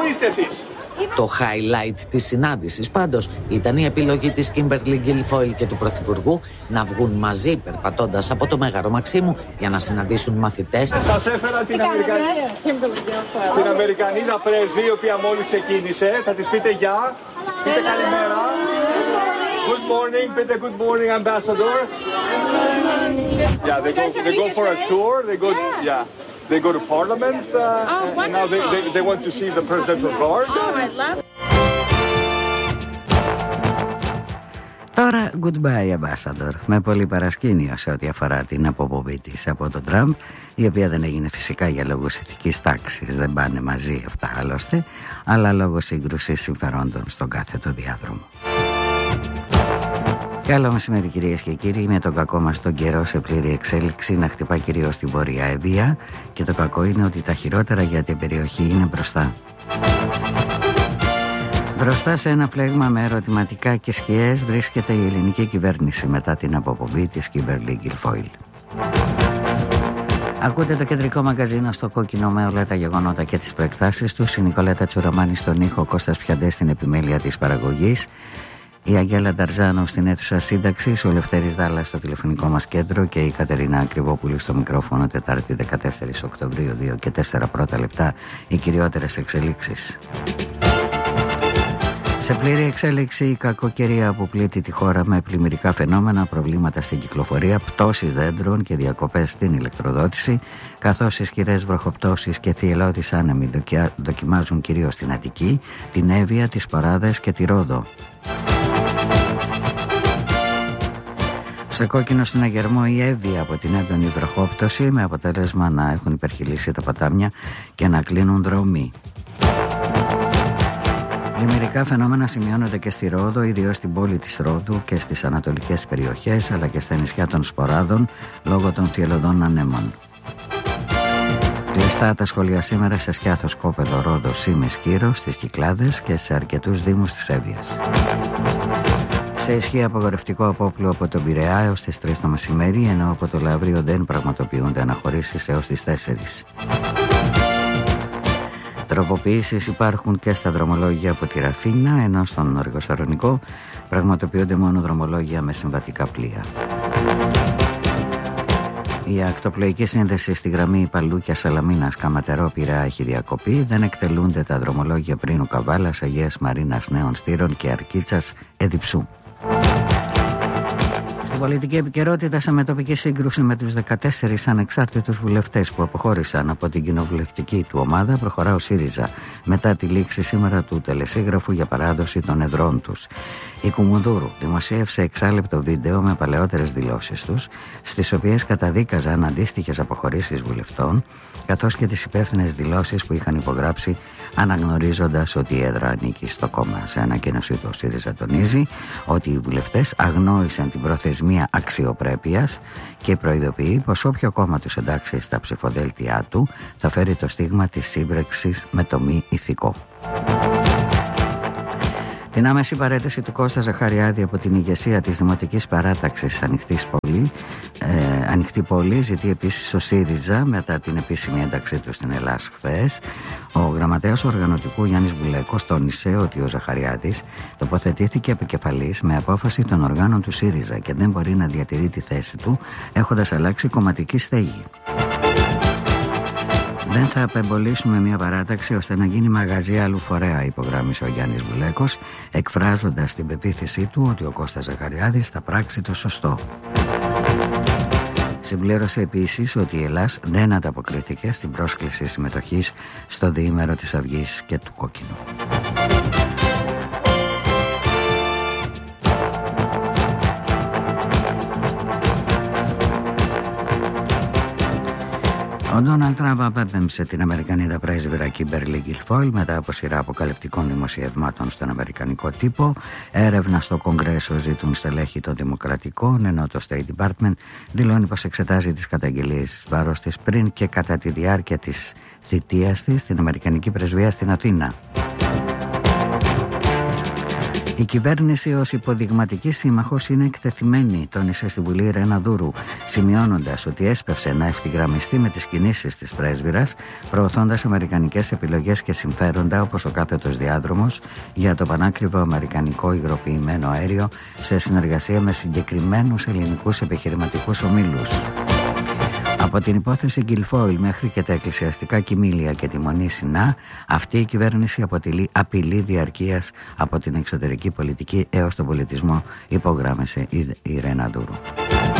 είστε εσείς? Το highlight της συνάντησης πάντως ήταν η επιλογή της Κίμπερλι Γκίλφοιλ και του Πρωθυπουργού να βγουν μαζί περπατώντας από το Μέγαρο Μαξίμου για να συναντήσουν μαθητές. Σας έφερα την Αμερικανίδα πρέσβη, η οποία μόλις ξεκίνησε. Θα της πείτε γεια, πείτε καλημέρα. Good morning, πείτε good morning, ambassador. Yeah, they go for a tour. They go to Parliament, and now they want to see the presidential guard. Τώρα goodbye ambassador, με πολύ παρασκήνιο σε ό,τι αφορά την αποπομπή της από τον Τραμπ, η οποία δεν έγινε φυσικά για λόγους ηθικής τάξης, δεν πάνε μαζί αυτά άλλωστε, αλλά λόγω σύγκρουσης συμφερόντων στον κάθετο διάδρομο. Καλό μεσημέρι κυρίες και κύριοι, με τον κακό μας τον καιρό σε πλήρη εξέλιξη να χτυπά κυρίως στην Βόρεια Εβία, και το κακό είναι ότι τα χειρότερα για την περιοχή είναι μπροστά. Μπροστά σε ένα πλέγμα με ερωτηματικά και σκιές βρίσκεται η ελληνική κυβέρνηση μετά την αποπομπή της Κίμπερλι Γκίλφοιλ. Ακούτε το κεντρικό μαγκαζίνο στο κόκκινο με όλα τα γεγονότα και τις προεκτάσεις τους. Η Νικολέτα Τσουραμάνη στον ήχο, Κώστας Πιαντές στην επιμέλεια της παραγωγής, η Αγγέλα Νταρζάνο στην αίθουσα σύνταξης, ο Λευτέρης Δάλλας στο τηλεφωνικό μας κέντρο και η Κατερίνα Ακριβόπουλου στο μικρόφωνο. Τετάρτη 14 Οκτωβρίου, 2 και 4 πρώτα λεπτά, οι κυριότερες εξελίξεις. Σε πλήρη εξέλιξη η κακοκαιρία που πλήττει τη χώρα με πλημμυρικά φαινόμενα, προβλήματα στην κυκλοφορία, πτώσεις δέντρων και διακοπές στην ηλεκτροδότηση, καθώς ισχυρές βροχοπτώσεις και θυελλώδεις άνεμοι δοκιμάζουν κυρίως την Αττική, την Εύβοια, τις Παράδες και τη Ρόδο. Σε κόκκινο στην Αγερμό η Εύβοια από την έντονη βροχόπτωση, με αποτέλεσμα να έχουν υπερχειλήσει τα ποτάμια και να κλείνουν δρόμοι. Πλημμυρικά φαινόμενα σημειώνονται και στη Ρόδο, ιδίως στην πόλη της Ρόδου και στις ανατολικές περιοχές, αλλά και στα νησιά των Σποράδων λόγω των θυελλωδών ανέμων. Κλειστά τα σχολεία σήμερα σε Σκιάθος, Κόπελο, Ρόδο, Σήμες, Κύρο, στις Κυκλάδες και σε αρκετούς δήμους της Εύβοιας. Σε ισχύ απαγορευτικό απόπλου από τον Πειραιά έως τις 3 το μεσημέρι, ενώ από το Λαύριο δεν πραγματοποιούνται αναχωρήσεις έως τις 4. Τροποποιήσεις υπάρχουν και στα δρομολόγια από τη Ραφίνα, ενώ στον Οργοσαρονικό πραγματοποιούνται μόνο δρομολόγια με συμβατικά πλοία. Η ακτοπλοϊκή σύνδεση στη γραμμή Παλούκια Σαλαμίνας Καματερό Πειραιά έχει διακοπεί. Δεν εκτελούνται τα δρομολόγια Πρίνου Καβάλας, Αγίας Μαρίνας Νέων Στήρων και Αρκίτσας Εδιψού. Στην πολιτική επικαιρότητα, σε μετοπική σύγκρουση με τους 14 ανεξάρτητους βουλευτές που αποχώρησαν από την κοινοβουλευτική του ομάδα, προχωρά ο ΣΥΡΙΖΑ μετά τη λήξη σήμερα του τελεσίγραφου για παράδοση των εδρών τους. Η Κουμουνδούρου δημοσίευσε εξάλεπτο βίντεο με παλαιότερες δηλώσεις τους, στις οποίες καταδίκαζαν αντίστοιχες αποχωρήσεις βουλευτών, καθώς και τις υπεύθυνες δηλώσεις που είχαν υπογράψει αναγνωρίζοντας ότι η έδρα ανήκει στο κόμμα. Σε ανακοίνωσή του ο ΣΥΡΙΖΑ τονίζει ότι οι βουλευτές αγνόησαν την προθεσμία αξιοπρέπειας και προειδοποιεί πως όποιο κόμμα τους εντάξει στα ψηφοδέλτια του θα φέρει το στίγμα της σύμπραξης με το μη ηθικό. Την άμεση παρέτηση του Κώστα Ζαχαριάδη από την ηγεσία της Δημοτικής Παράταξης Ανοιχτή Πόλη ζητεί επίσης ο ΣΥΡΙΖΑ μετά την επίσημη ένταξή του στην Ελλάδα χθες. Ο γραμματέας οργανωτικού Γιάννης Μπουλέκος τόνισε ότι ο Ζαχαριάδης τοποθετήθηκε επικεφαλής με απόφαση των οργάνων του ΣΥΡΙΖΑ και δεν μπορεί να διατηρεί τη θέση του έχοντας αλλάξει κομματική στέγη. Δεν θα απεμπολίσουμε μια παράταξη ώστε να γίνει μαγαζί άλλου φορέα, υπογράμμισε ο Γιάννης Μπουλέκος, εκφράζοντας την πεποίθησή του ότι ο Κώστας Ζαχαριάδης θα πράξει το σωστό. Συμπλήρωσε επίσης ότι η Ελλάς δεν ανταποκρίθηκε στην πρόσκληση συμμετοχής στο διήμερο της Αυγής και του Κόκκινου. Ο Ντόναλντ Τραμπ απέπεμψε την Αμερικανίδα πρέσβυρα Κίμπερλι Γκίλφοιλ μετά από σειρά αποκαλυπτικών δημοσιευμάτων στον αμερικανικό τύπο. Έρευνα στο Κογκρέσο ζητούν στελέχη των Δημοκρατικών, ενώ το State Department δηλώνει πως εξετάζει τις καταγγελίες βάρος της πριν και κατά τη διάρκεια της θητείας της στην Αμερικανική πρεσβεία στην Αθήνα. Η κυβέρνηση ως υποδειγματική σύμμαχος είναι εκτεθειμένη, τόνισε στη Βουλή η Ρένα Δούρου, σημειώνοντας ότι έσπευσε να ευθυγραμμιστεί με τις κινήσεις της πρέσβυρας, προωθώντας αμερικανικές επιλογές και συμφέροντα όπως ο κάθετος διάδρομος για το πανάκριβο αμερικανικό υγροποιημένο αέριο σε συνεργασία με συγκεκριμένους ελληνικούς επιχειρηματικούς ομίλους. Από την υπόθεση Γκιλφόιλ μέχρι και τα εκκλησιαστικά κοιμήλια και τη Μονή Σινά, αυτή η κυβέρνηση αποτελεί απειλή διαρκείας από την εξωτερική πολιτική έως τον πολιτισμό, υπογράμμισε η Ρένα Δούρου.